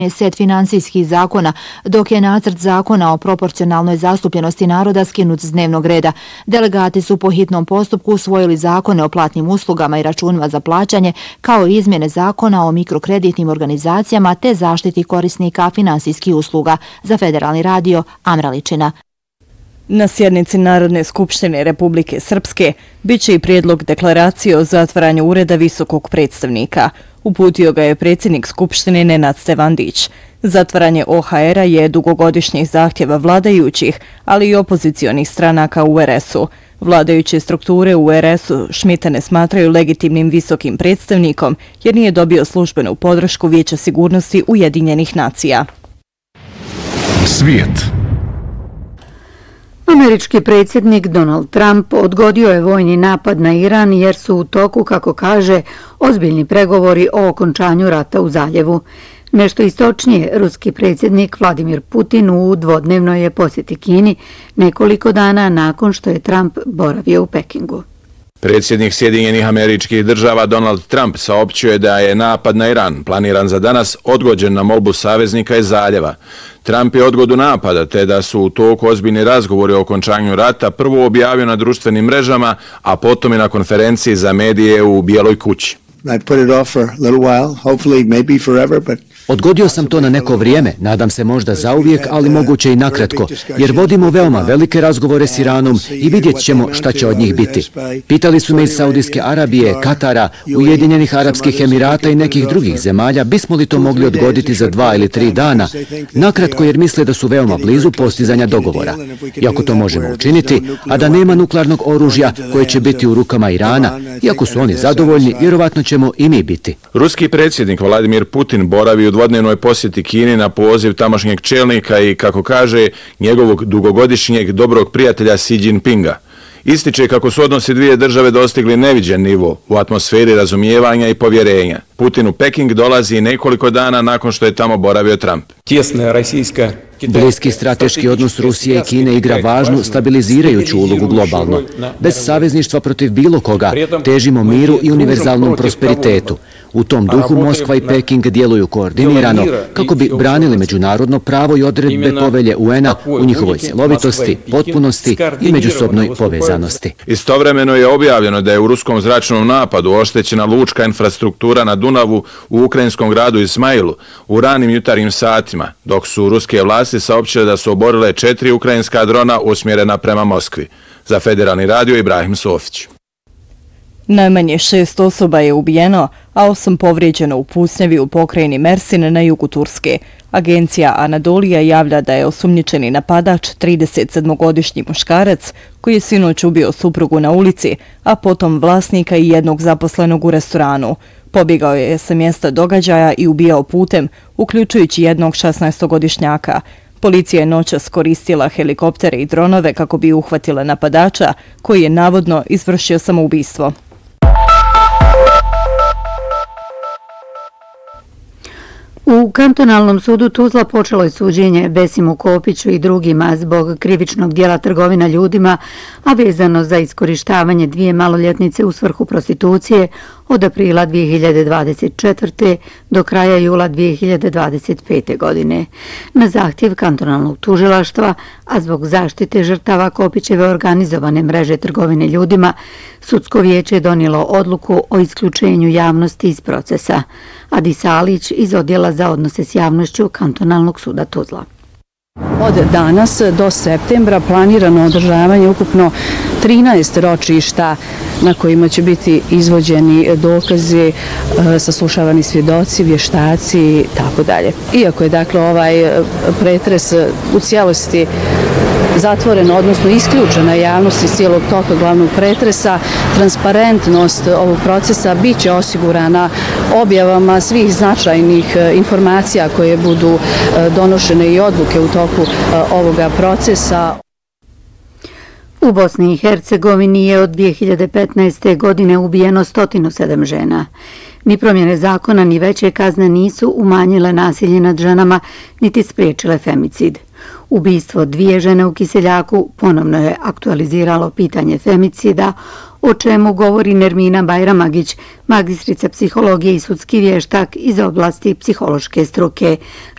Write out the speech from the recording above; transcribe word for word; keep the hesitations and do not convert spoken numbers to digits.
set financijskih zakona, dok je nacrt zakona o proporcionalnoj zastupljenosti naroda skinut s dnevnog reda. Delegati su po hitnom postupku usvojili zakone o platnim uslugama i računima za plaćanje, kao i izmjene zakona o mikrokreditnim organizacijama te zaštiti korisnika finansijskih usluga. Za Federalni radio, Amra Ličina. Na sjednici Narodne skupštine Republike Srpske biće i prijedlog deklaracije o zatvaranju ureda visokog predstavnika. Uputio ga je predsjednik Skupštine Nenad Stevandić. Zatvaranje O H R-a je dugogodišnjih zahtjeva vladajućih, ali i opozicionih stranaka u R S-u. Vladajuće strukture u R S-u Šmita ne smatraju legitimnim visokim predstavnikom jer nije dobio službenu podršku Vijeća sigurnosti Ujedinjenih nacija. Svijet. Američki predsjednik Donald Trump odgodio je vojni napad na Iran jer su u toku, kako kaže, ozbiljni pregovori o okončanju rata u zaljevu. Nešto istočnije, ruski predsjednik Vladimir Putin u dvodnevnoj je posjeti Kini nekoliko dana nakon što je Trump boravio u Pekingu. Predsjednik Sjedinjenih Američkih Država Donald Trump saopćio je da je napad na Iran planiran za danas odgođen na molbu saveznika iz zaljeva. Trump je odgodu napada te da su u toku ozbiljni razgovori o okončanju rata prvo objavio na društvenim mrežama, a potom i na konferenciji za medije u Bijeloj kući. Odgodio sam to na neko vrijeme, nadam se možda zauvijek, ali moguće i nakratko, jer vodimo veoma velike razgovore s Iranom i vidjet ćemo šta će od njih biti. Pitali su me iz Saudijske Arabije, Katara, Ujedinjenih Arapskih Emirata i nekih drugih zemalja, bismo li to mogli odgoditi za dva ili tri dana, nakratko jer misle da su veoma blizu postizanja dogovora. I ako to možemo učiniti, a da nema nuklearnog oružja koje će biti u rukama Irana, iako su oni zadovoljni, vjerovatno ćemo i mi biti. Ruski predsjednik Vladimir Putin boravi u dvodnevnoj posjeti Kini na poziv tamošnjeg čelnika i, kako kaže, njegovog dugogodišnjeg dobrog prijatelja Xi Jinpinga. Ističe kako su odnosi dvije države dostigli neviđen nivo u atmosferi razumijevanja i povjerenja. Putin u Peking dolazi nekoliko dana nakon što je tamo boravio Trump. Bliski strateški odnos Rusije i Kine igra važnu stabilizirajuću ulogu globalno. Bez savezništva protiv bilo koga težimo miru i univerzalnom prosperitetu. U tom duhu Moskva i Peking djeluju koordinirano kako bi branili međunarodno pravo i odredbe povelje U N-a u njihovoj cjelovitosti, potpunosti i međusobnoj povezanosti. Istovremeno je objavljeno da je u ruskom zračnom napadu oštećena lučka infrastruktura na Dunavu u ukrajinskom gradu Ismailu u ranim jutarnjim satima, dok su ruske vlasti saopćile da su oborile četiri ukrajinska drona usmjerena prema Moskvi. Za Federalni radio, Ibrahim Sofić. Najmanje šest osoba je ubijeno, a osam povrijeđeno u pucnjavi u pokrajini Mersin na jugu Turske. Agencija Anadolija javlja da je osumnjičeni napadač tridesetsedmogodišnji muškarac koji je sinoć ubio suprugu na ulici, a potom vlasnika i jednog zaposlenog u restoranu. Pobjegao je sa mjesta događaja i ubijao putem, uključujući jednog šesnaestogodišnjaka. Policija je noćas koristila helikoptere i dronove kako bi uhvatila napadača, koji je navodno izvršio samoubistvo. U kantonalnom sudu Tuzla počelo je suđenje Besimu Kopiću i drugima zbog krivičnog dijela trgovina ljudima, a vezano za iskorištavanje dvije maloljetnice u svrhu prostitucije od aprila dvije hiljade dvadeset četvrte. do kraja jula dvije hiljade dvadeset pete. godine. Na zahtjev kantonalnog tužilaštva, a zbog zaštite žrtava Kopićeve organizovane mreže trgovine ljudima, sudsko vijeće je donijelo odluku o isključenju javnosti iz procesa. Adi Salić iz odjela za odnose s javnošću kantonalnog suda Tuzla. Od danas do septembra planirano održavanje ukupno trinaest ročišta na kojima će biti izvođeni dokazi, saslušavani svjedoci, vještaci i tako dalje. Iako je dakle ovaj pretres u cijelosti zatvorena, odnosno isključena javnost iz cijelog toka glavnog pretresa, transparentnost ovog procesa bit će osigurana objavama svih značajnih informacija koje budu donošene i odluke u toku ovoga procesa. U Bosni i Hercegovini je od dvije hiljade petnaeste. godine ubijeno sto sedam žena. Ni promjene zakona ni veće kazne nisu umanjile nasilje nad ženama, niti spriječile femicid. Ubistvo dvije žene u Kiseljaku ponovno je aktualiziralo pitanje femicida, o čemu govori Nermina Bajramagić, magistrica psihologije i sudski vještak iz oblasti psihološke struke.